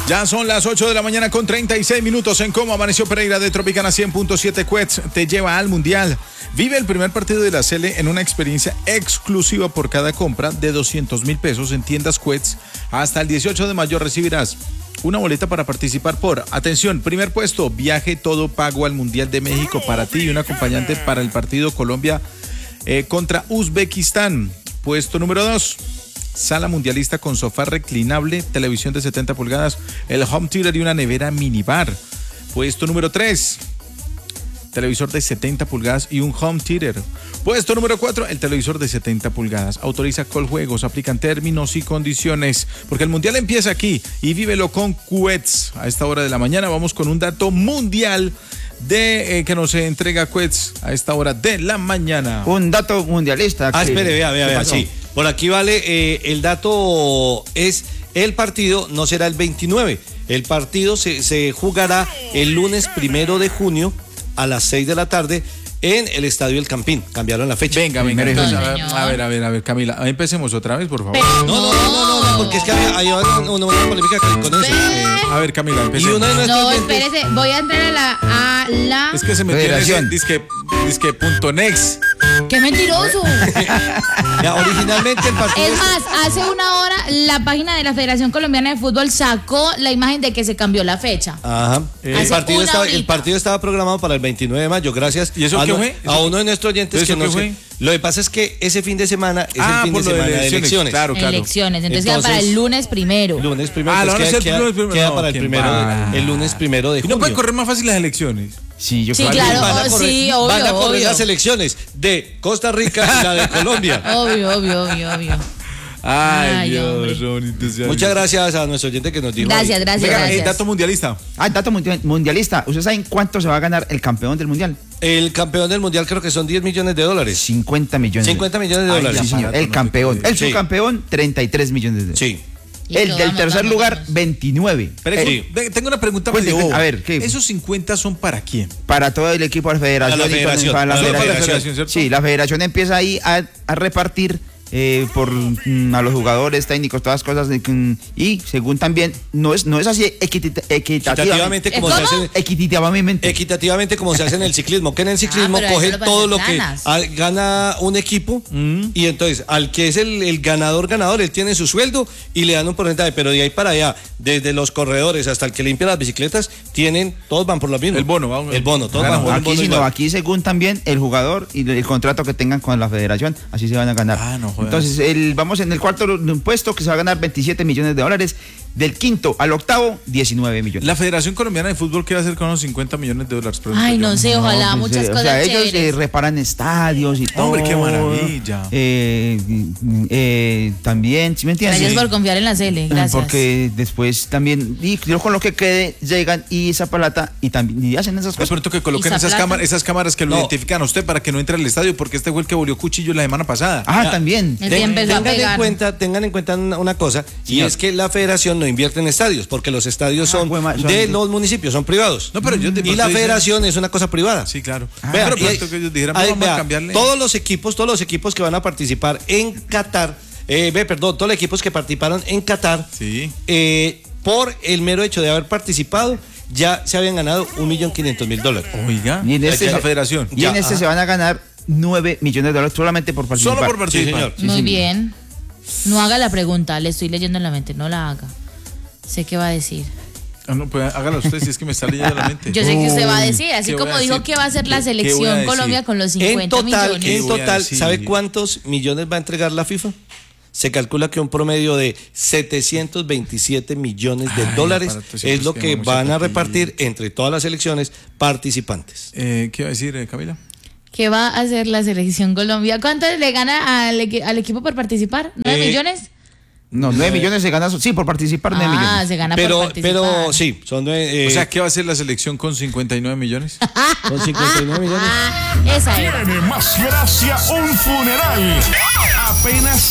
Ya son las 8 de la mañana con 36 minutos en Cómo Amaneció Pereira de Tropicana 100.7 Quets. Te lleva al Mundial. Vive el primer partido de la Sele en una experiencia exclusiva por cada compra de 200.000 pesos en tiendas Quets. Hasta el 18 de mayo recibirás una boleta para participar por, atención, primer puesto, viaje todo pago al Mundial de México para ti y un acompañante para el partido Colombia contra Uzbekistán. Puesto número 2. Sala mundialista con sofá reclinable, televisión de 70 pulgadas, el home theater y una nevera minibar. Puesto número 3. Televisor de 70 pulgadas y un home theater. Puesto número 4, el televisor de 70 pulgadas. Autoriza Coljuegos, aplican términos y condiciones, porque el mundial empieza aquí y vívelo con Quets. A esta hora de la mañana vamos con un dato mundial de que nos entrega Quets a esta hora de la mañana. Un dato mundialista. Espere, vea, sí. Por aquí vale, el dato es, el partido no será el 29, el partido se jugará el lunes 1 de junio a las 6 de la tarde en el Estadio El Campín. Cambiaron la fecha. Venga, entonces, a ver, Camila, empecemos otra vez, por favor. No, porque es que hay una polémica con eso. A ver, Camila, empecemos. No, espérese, voy a entrar a la... Es que se metió en disque punto next. ¡Qué mentiroso! Ya, originalmente el partido... Es más, hace una hora la página de la Federación Colombiana de Fútbol sacó la imagen de que se cambió la fecha. Ajá. El partido estaba programado para el 29 de mayo, gracias. ¿Y eso qué fue? A uno de nuestros oyentes que no sé. Lo que pasa es que ese fin de semana es el fin de semana de elecciones. Claro. Elecciones, entonces queda para el lunes primero. Lunes primero. Queda para el lunes 1 de junio. ¿Y no pueden correr más fácil las elecciones? Sí, claro, van a correr las elecciones de Costa Rica y la de Colombia. Obvio. Ay, Dios, bonito sea. Muchas gracias a nuestro oyente que nos dijo. Gracias. Dato mundialista. Dato mundialista. ¿Ustedes saben cuánto se va a ganar el campeón del mundial? El campeón del mundial creo que son $10 millones. 50 millones. 50 millones de dólares. Sí, señor. El campeón. El subcampeón, 33 millones de dólares. Sí. El del tercer lugar, 29. Tengo una pregunta más de bobo. A ver, ¿qué? ¿Esos 50 son para quién? Para todo el equipo de la federación. Para la federación, ¿cierto? Sí, la federación empieza ahí a repartir a los jugadores, técnicos, todas las cosas, y según también no es así equitativamente como se hace equitativamente como se hace en el ciclismo, que en el ciclismo coge todo lo que gana un equipo y entonces al que es el ganador, él tiene su sueldo y le dan un porcentaje, pero de ahí para allá, desde los corredores hasta el que limpia las bicicletas, todos van por lo mismo. El bono, todos van por aquí, aquí según también el jugador y el contrato que tengan con la federación, así se van a ganar. Entonces, vamos en el cuarto puesto, que se va a ganar 27 millones de dólares. Del quinto al octavo, 19 millones. La Federación Colombiana de Fútbol, ¿qué va a hacer con los 50 millones de dólares? Ay, no sé, ojalá, muchas cosas chéveres. Ellos reparan estadios y todo. Hombre, qué maravilla. También, ¿sí me entiendes? Gracias por confiar en la Sele, gracias. Porque después también, y con lo que quede, llegan y esa plata y también y hacen esas cosas. Es pronto que coloquen esas cámaras que lo identifican a usted para que no entre al estadio, porque este fue el que volvió cuchillo la semana pasada. También. Tengan en cuenta una cosa, y es que la federación no invierte en estadios, porque los estadios son de los municipios, son privados. No, pero y la federación es una cosa privada. Sí, claro. Pero que ellos dijeran, vamos a cambiarle. Todos los equipos que van a participar en Qatar, todos los equipos que participaron en Qatar, sí. Por el mero hecho de haber participado, ya se habían ganado $1.500.000. Oiga, y en la federación. Y en se van a ganar 9 millones de dólares solamente por participar. Solo por participar. Sí, señor. Muy bien. No haga la pregunta, le estoy leyendo en la mente, no la haga. Sé qué va a decir. No, pues hágala usted si es que me está leyendo la mente. Yo sé que usted va a decir, así como dijo que va a hacer la selección Colombia con los 50 millones. En total, ¿sabe cuántos millones va a entregar la FIFA? Se calcula que un promedio de 727 millones de dólares es lo que van a repartir entre todas las selecciones participantes. ¿Qué iba a decir, Camila? ¿Qué va a hacer la selección Colombia? ¿Cuánto le gana al equipo por participar? ¿9 millones? No, 9 millones se gana, sí, por participar 9 millones. Se gana por participar. Pero sí, son 9. O sea, ¿qué va a hacer la selección con 59 millones? Con 59 millones. Esa era. Tiene más gracia un funeral. Apenas